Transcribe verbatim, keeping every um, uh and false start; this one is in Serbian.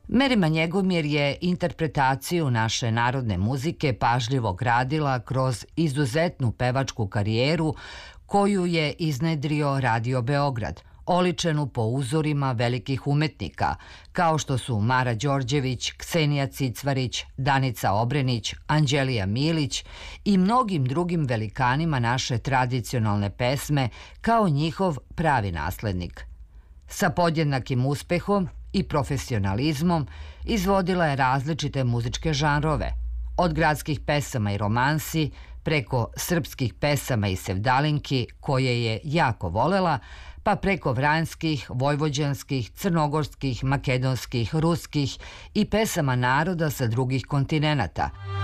Merima Njegomir je interpretaciju naše narodne muzike pažljivo gradila kroz izuzetnu pevačku karijeru koju je iznedrio Radio Beograd, oličenu po uzorima velikih umetnika, kao što su Mara Đorđević, Ksenija Cicvarić, Danica Obrenić, Anđelija Milić i mnogim drugim velikanima naše tradicionalne pesme kao njihov pravi naslednik. Sa podjednakim uspehom i profesionalizmom izvodila je različite muzičke žanrove, od gradskih pesama i romansi, preko srpskih pesama i sevdalinki, koje je jako volela, pa preko vranjskih, vojvođanskih, crnogorskih, makedonskih, ruskih i pesama naroda sa drugih kontinenata.